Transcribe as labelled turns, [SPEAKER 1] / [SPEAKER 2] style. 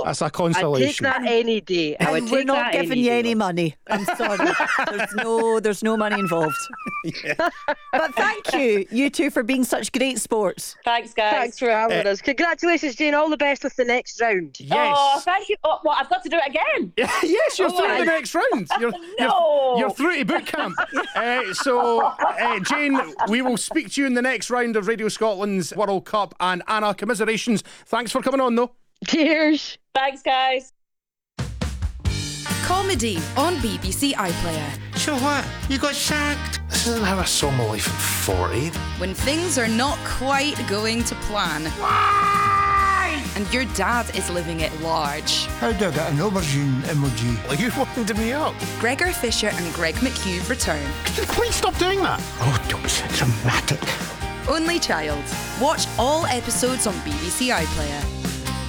[SPEAKER 1] That's a
[SPEAKER 2] I'd take
[SPEAKER 1] consolation.
[SPEAKER 2] that any day. I would
[SPEAKER 3] And we're
[SPEAKER 2] take
[SPEAKER 3] not
[SPEAKER 2] that
[SPEAKER 3] giving you
[SPEAKER 2] day,
[SPEAKER 3] any
[SPEAKER 2] love.
[SPEAKER 3] money. I'm sorry. There's no money involved. But thank you two, for being such great sports.
[SPEAKER 4] Thanks, guys.
[SPEAKER 2] Thanks for having us. Congratulations, Jane. All the best with the next round.
[SPEAKER 1] Yes.
[SPEAKER 4] Oh, thank you. Oh, what, I've got to do it again?
[SPEAKER 1] Yes, you're through to the next round. You're through to boot camp. Jane, we will speak to you in the next round of Radio Scotland's World Cup. And Anna, commiserations. Thanks for coming on, though.
[SPEAKER 2] Cheers.
[SPEAKER 4] Thanks, guys.
[SPEAKER 5] Comedy on BBC iPlayer.
[SPEAKER 6] So what? You got sacked? This isn't how I saw my life at 40.
[SPEAKER 5] When things are not quite going to plan.
[SPEAKER 6] Why?
[SPEAKER 5] And your dad is living it large.
[SPEAKER 6] How do I get an aubergine emoji? Well, you wound me up.
[SPEAKER 5] Gregor Fisher and Greg McHugh return.
[SPEAKER 6] Could you please stop doing that? Oh, don't be so dramatic.
[SPEAKER 5] Only Child. Watch all episodes on BBC iPlayer.